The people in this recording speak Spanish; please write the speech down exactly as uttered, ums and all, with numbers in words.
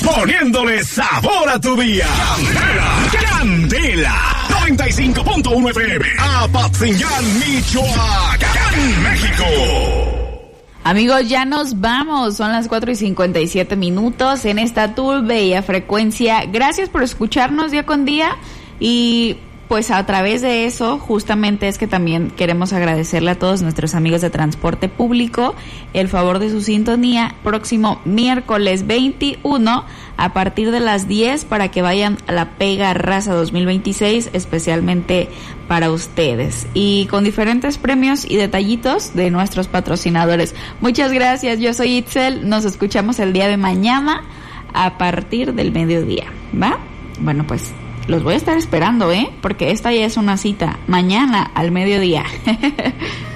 poniéndole sabor a tu día. Candela, Candela, noventa y cinco punto uno F M, Apatzingán, Michoacán, México. Amigos, ya nos vamos, son las cuatro y cincuenta y siete minutos en esta tu bella frecuencia. Gracias por escucharnos día con día y pues a través de eso justamente es que también queremos agradecerle a todos nuestros amigos de transporte público el favor de su sintonía. Próximo miércoles veintiuno a partir de las diez para que vayan a la Pega Raza dos mil veintiséis especialmente para ustedes y con diferentes premios y detallitos de nuestros patrocinadores. Muchas gracias, yo soy Itzel, nos escuchamos el día de mañana a partir del mediodía, ¿va? Bueno, pues los voy a estar esperando, ¿eh? Porque esta ya es una cita mañana al mediodía.